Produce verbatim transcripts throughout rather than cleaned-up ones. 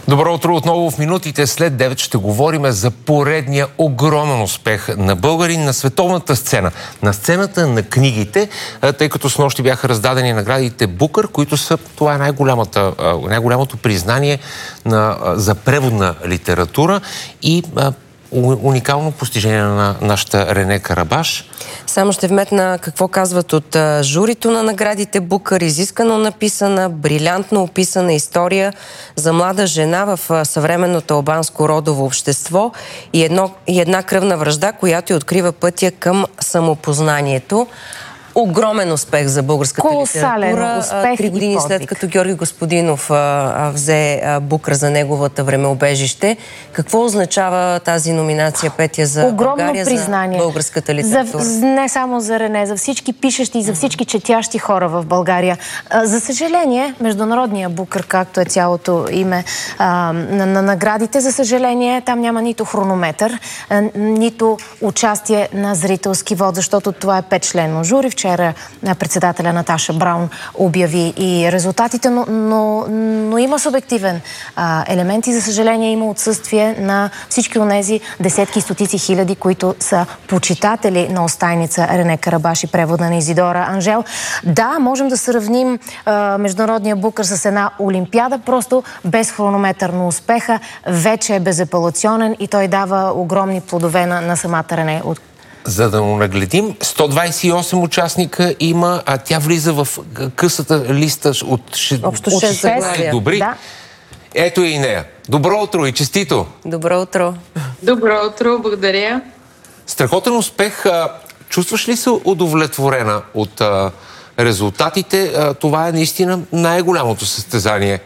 Добро утро отново. В минутите след девет ще говорим за поредния огромен успех на българин на световната сцена. На сцената на книгите, тъй като снощи бяха раздадени наградите Букър, които са, това е най-голямата, най-голямото признание на, за преводна литература и уникално постижение на нашата Рене Карабаш. Само ще вметна какво казват от а, журито на наградите Букър. Изискано написана, брилянтно описана история за млада жена в а, съвременното албанско родово общество и, едно, и една кръвна вражда, която й открива пътя към самопознанието. Огромен успех за българската Колосален литература. успех. Три години и след като Георги Господинов а, а, взе а, Букър за неговата времеобежище. Какво означава тази номинация, Петя, за огромно България, признание за българската литература? За, не само за Рене, за всички пишещи и за всички четящи хора в България. А, за съжаление, Международния Букър, както е цялото име а, на, на наградите, за съжаление, там няма нито хронометър, а, нито участие на зрителски вод, защото това е петчленно жури. Вчера председателя Наташа Браун обяви и резултатите, но, но, но има субективен а, елемент и за съжаление има отсъствие на всички онези десетки и стотици хиляди, които са почитатели на Остайница Рене Карабаш и превода на Изидора Анжел. Да, можем да сравним а, Международния Букър с една олимпиада, просто без хронометър, но успеха вече е безапелационен и той дава огромни плодове на, на самата Рене. За да му нагледим, сто двадесет и осем участника има, а тя влиза в късата листа от шест добри. Да. Ето и нея. Добро утро и честито! Добро утро! Добро утро, благодаря! Страхотен успех. Чувстваш ли се удовлетворена от а, резултатите? А, това е наистина най-голямото състезание.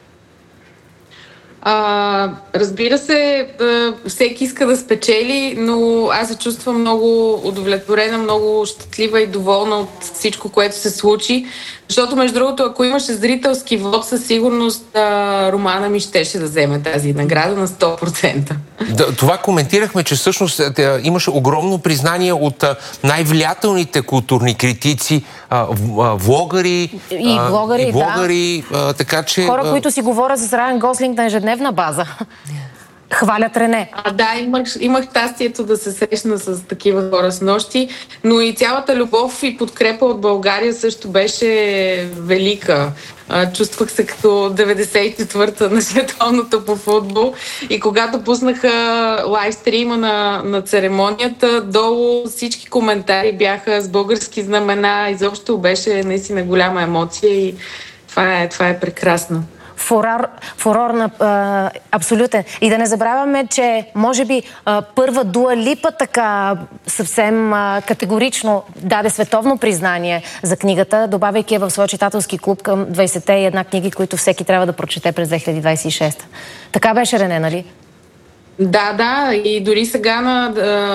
А, разбира се, всеки иска да спечели, но аз се чувствам много удовлетворена, много щастлива и доволна от всичко, което се случи. Защото, между другото, ако имаше зрителски вод, със сигурност а, романа ми щеше да вземе тази награда на сто процента. Да, това коментирахме, че всъщност да, имаше огромно признание от а, най-влиятелните културни критици, а, влогари, и влогари, и влогари да. а, така че... Хора, които си говорят с Райан Гослинг на ежедневна база. Хвалят Рене. А, да, имах, имах щастието да се срещна с такива хора с нощи, но и цялата любов и подкрепа от България също беше велика. А, чувствах се като деветдесет и четвърта на световното по футбол и когато пуснаха лайвстрима на, на церемонията, долу всички коментари бяха с български знамена, изобщо беше наистина голяма емоция и това е, това е прекрасно. Фурор, фурор на а, абсолютен. И да не забравяме, че може би а, първа Дуа Липа така съвсем а, категорично даде световно признание за книгата, добавяйки я в своя читателски клуб към двадесетте и една книги, които всеки трябва да прочете през две хиляди двадесет и шеста. Така беше, Рене, нали? Да, да, и дори сега на,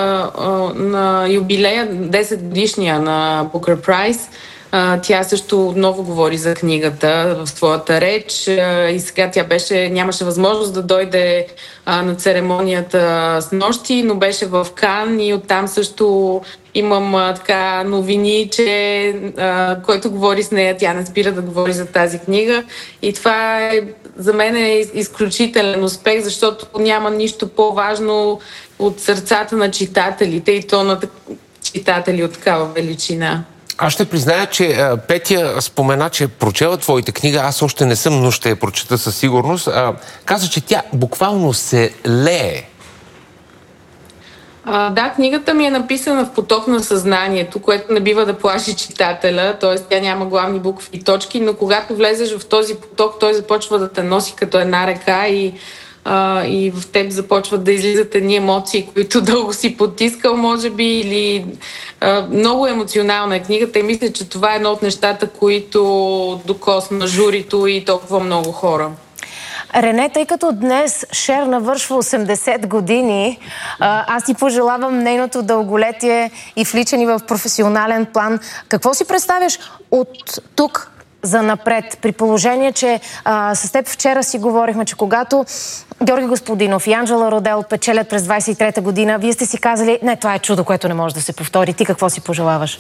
на юбилея, десет годишния на Booker Prize, тя също много говори за книгата в своята реч и сега тя беше, нямаше възможност да дойде а, на церемонията с нощи, но беше в Кан и оттам също имам а, така новини, че а, който говори с нея, тя не спира да говори за тази книга и това е за мен е изключителен успех, защото няма нищо по-важно от сърцата на читателите и то на читатели от такава величина. Аз ще призная, че а, Петя спомена, че прочела твоите книга. Аз още не съм, но ще я прочета със сигурност. А, каза, че тя буквално се лее. А, да, книгата ми е написана в поток на съзнанието, което не бива да плаши читателя, т.е. тя няма главни букви и точки, но когато влезеш в този поток, той започва да те носи като една река и Uh, и в теб започват да излизат едни емоции, които дълго си потискал, може би, или uh, много емоционална е книгата и мисля, че това е едно от нещата, които докосна журито и толкова много хора. Рене, тъй като днес Шер навършва осемдесет години, аз ти пожелавам нейното дълголетие и вличане в професионален план. Какво си представяш от тук за напред, при положение, че а, с теб вчера си говорихме, че когато Георги Господинов и Анджела Родел печелят през двадесет и трета година, вие сте си казали, не, това е чудо, което не може да се повтори. Ти какво си пожелаваш?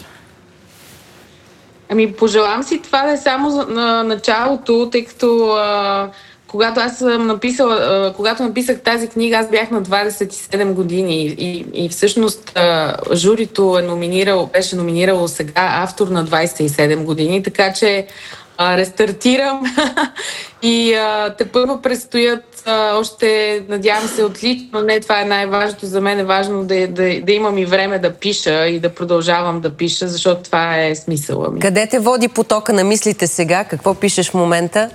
Ами, пожелавам си това да е само на началото, тъй като а, когато аз съм написала, когато написах тази книга, аз бях на двадесет и седем години и, и всъщност журито е номинирало, беше номинирало сега автор на двадесет и седем години, така че а, рестартирам и а, те първо предстоят а, още, надявам се, отлично. Не, това е най-важното. За мен е важно да, да, да имам и време да пиша и да продължавам да пиша, защото това е смисъла ми. Къде те води потока на мислите сега? Какво пишеш в момента?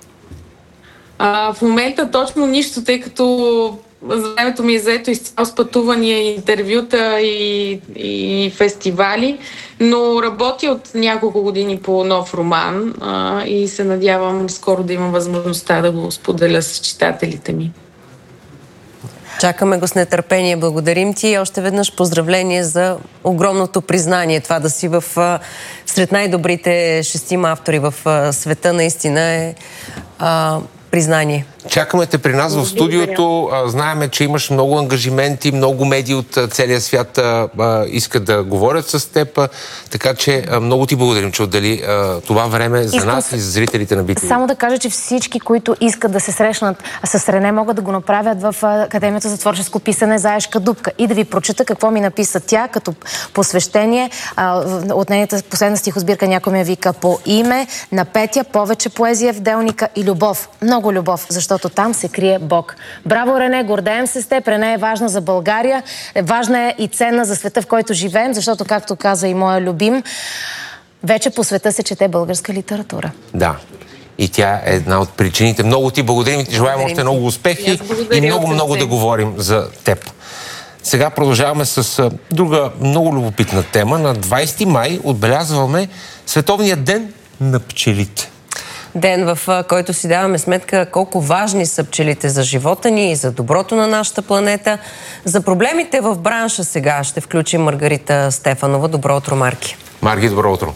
А, в момента точно нищо, тъй като времето ми е заето изцяло с пътувания, интервюта и, и фестивали, но работя от няколко години по нов роман а, и се надявам скоро да имам възможността да го споделя с читателите ми. Чакаме го с нетърпение. Благодарим ти и още веднъж поздравление за огромното признание. Това да си в, сред най-добрите шестима автори в света наистина е а, признание. Чакаме те при нас в студиото. Знаеме, че имаш много ангажименти, много медии от целия свят а, а, искат да говорят с теб. А, така че а, много ти благодарим, че отдели а, това време за Искам нас и за зрителите на би ти ви. Само да кажа, че всички, които искат да се срещнат с Рене, могат да го направят в Академията за творческо писане Заешка дупка и да ви прочета какво ми написа тя като посвещение. А, от нейната последна стихосбирка някой ме вика по име на Петя, повече поезия в делника и любов. Много любов, защото там се крие Бог. Браво, Рене, гордеем се с теб. Рене е важна за България, важна е и ценна за света, в който живеем, защото, както каза и моя любим, вече по света се чете българска литература. Да. И тя е една от причините. Много ти благодарим и ти желаем още много успехи и много-много да говорим за теб. Сега продължаваме с друга много любопитна тема. На двадесети май отбелязваме Световния ден на пчелите. Ден, в който си даваме сметка колко важни са пчелите за живота ни и за доброто на нашата планета. За проблемите в бранша сега ще включим Маргарита Стефанова. Добро утро, Марги. Марги, добро утро.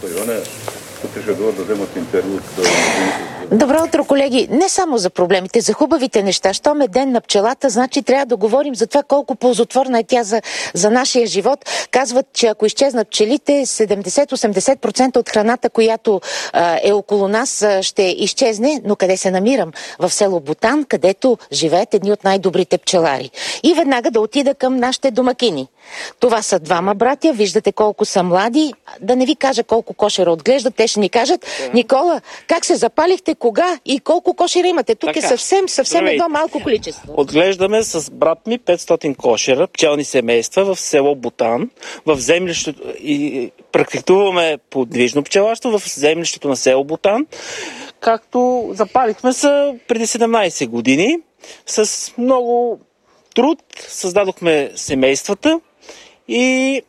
Добро утро, колеги! Не само за проблемите, за хубавите неща. Щом е ден на пчелата, значи трябва да говорим за това колко ползотворна е тя за, за нашия живот. Казват, че ако изчезнат пчелите, седемдесет до осемдесет процента от храната, която а, е около нас, а, ще изчезне. Но къде се намирам? В село Бутан, където живеят едни от най-добрите пчелари. И веднага да отида към нашите домакини. Това са двама братя, виждате колко са млади. Да не ви кажа колко кошера отглеждат, те ще ни кажат. Никола, как се запалихте, кога и колко кошера имате? Тук така е съвсем, съвсем едно малко количество. Отглеждаме с брат ми петстотин кошера, пчелни семейства в село Бутан, в землището и практикуваме подвижно пчеларство в землището на село Бутан, както запалихме се преди седемнадесет години. С много труд създадохме семействата и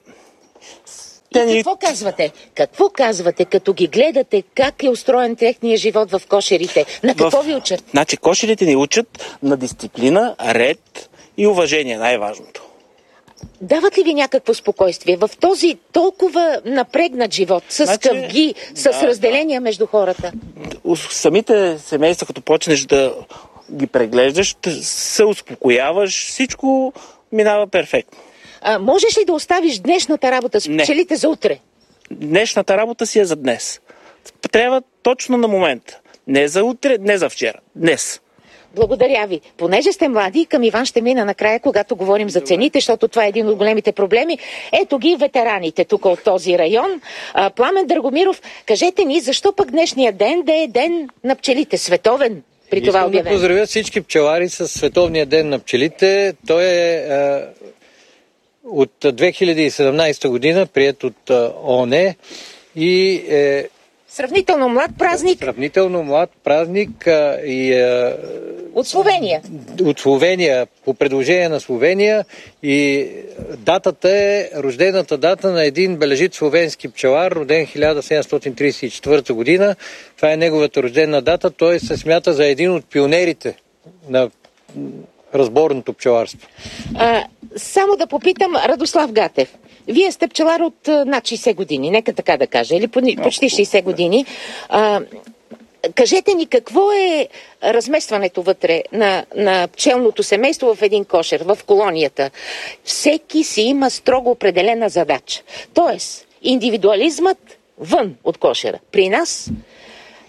И какво казвате? Какво казвате, като ги гледате, как е устроен техния живот в кошерите? На какво в... ви учат? Значи, кошерите ни учат на дисциплина, ред и уважение, най-важното. Дават ли ви някакво спокойствие в този толкова напрегнат живот, с значи, къвги, с да, разделения да. между хората? Самите семейства, като почнеш да ги преглеждаш, се успокояваш, всичко минава перфектно. А, можеш ли да оставиш днешната работа с пчелите за утре? Днешната работа си е за днес. Трябва точно на момента. Не за утре, не за вчера. Днес. Благодаря ви. Понеже сте млади, към Иван ще мина накрая, когато говорим за цените, защото това е един от големите проблеми. Ето ги ветераните тук от този район. А, Пламен Драгомиров, кажете ни, защо пък днешния ден да е ден на пчелите? Световен при това обявен. Искам да поздравя всички пчелари с Световния ден на пчелите. Той е... е... от две хиляди и седемнадесета година, приет от ООН и е... Сравнително млад празник. Сравнително млад празник а, и... А... От Словения. От Словения, по предложение на Словения, и датата е рождената дата на един бележит словенски пчелар, роден хиляда седемстотин тридесет и четвърта година. Това е неговата рождена дата. Той се смята за един от пионерите на разборното пчеларство. А, само да попитам Радослав Гатев. Вие сте пчелар от а, над шейсет години, нека така да кажа, или почти шейсет години. А, кажете ни, какво е разместването вътре на, на пчелното семейство в един кошер, в колонията? Всеки си има строго определена задача. Тоест, индивидуализмът вън от кошера. При нас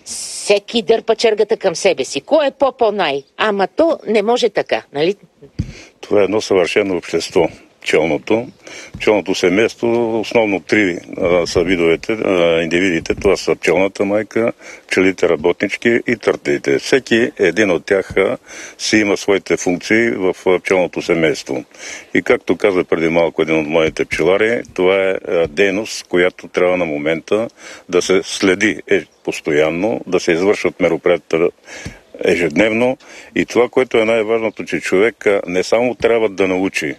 всеки дърпа чергата към себе си. Кой е по-по-най? Ама то не може така, нали? Това е едно съвършено общество. Пчелното. Пчелното семейство, основно три а, са видовете, а, индивидите. Това са пчелната майка, пчелите работнички и търтелите. Всеки един от тях а, си има своите функции в а, пчелното семейство. И както каза преди малко един от моите пчелари, това е а, дейност, която трябва на момента да се следи е, постоянно, да се извършват мероприятията ежедневно. И това, което е най-важното, че човек не само трябва да научи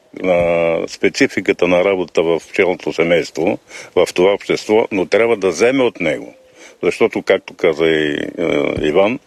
на спецификата на работа в пчелното семейство, в това общество, но трябва да вземе от него. Защото, както каза и е, Иван,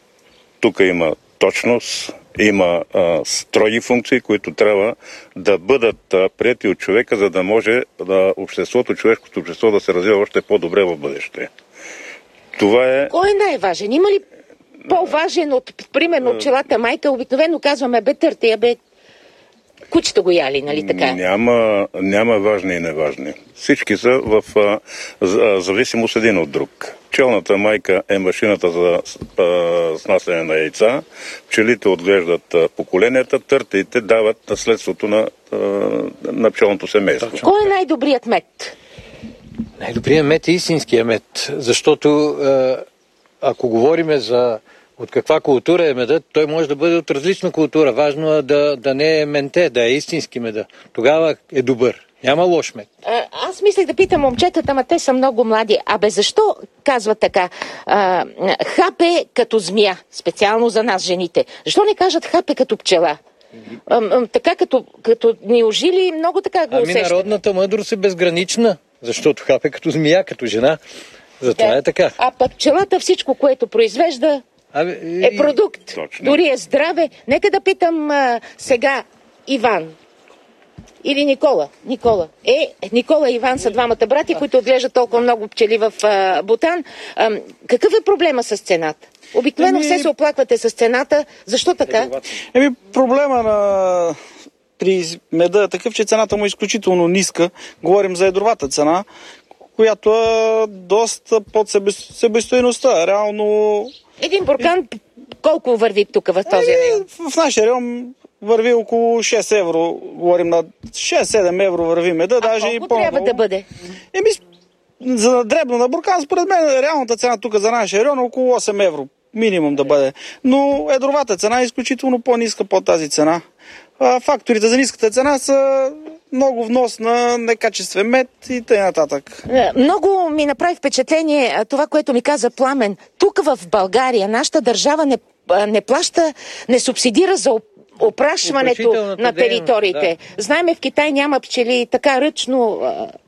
тук има точност, има а, строги функции, които трябва да бъдат а, приети от човека, за да може да обществото, човешкото общество да се развива още по-добре в бъдеще. Това е... Кой е най-важен? Има ли по-важен от, примерно, от пчелата майка? Обикновено казваме, бе търтея, бе кучета го яли, нали така? Няма, няма важни и неважни. Всички са в а, а, зависимост един от друг. Пчелната майка е машината за а, снасяне на яйца, пчелите отглеждат а, поколенията, търтеите дават наследството на, а, на пчелното семейство. Точно. Кой е най-добрият мед? Най-добрият мед е истинския мед, защото а, ако говорим за от каква култура е медът, той може да бъде от различна култура. Важно е да, да не е менте, да е истински меда. Тогава е добър. Няма лош мед. А, аз мислех да питам момчетата, ама те са много млади. Абе, защо казва така? А, хапе като змия, специално за нас, жените. Защо не кажат хапе като пчела? А, а, така като, като ни ожили, много така го ами усещаме. Ами народната мъдрост е безгранична, защото хапе като змия, като жена. Затова да. Е така. А пък пчелата всичко, което произвежда, Абе, е продукт. Точно. Дори е здраве. Нека да питам а, сега Иван или Никола. Никола. Е, Никола и Иван са двамата брати, които отглеждат толкова много пчели в а, Бутан. А, какъв е проблема с цената? Обикновено Еми... все се оплаквате с цената. Защо така? Еми, проблема на при меда е такъв, че цената му е изключително ниска. Говорим за едровата цена, която е доста под себестойността. Реално... Един буркан колко върви тук в този район? В нашия район върви около шест евро. Говорим на шест-седем евро върви меда. А даже колко и по-много трябва да бъде? Еми, за дребно на буркан, според мен, реалната цена тук за нашия район е около осем евро. Минимум да бъде. Но едровата цена е изключително по-ниска под тази цена. А факторите за ниската цена са много внос на некачествен мед и т.н. Много ми направи впечатление това, което ми каза Пламен. Тук в България нашата държава не, не плаща, не субсидира за опрашването на териториите. Да. Знаеме, в Китай няма пчели така ръчно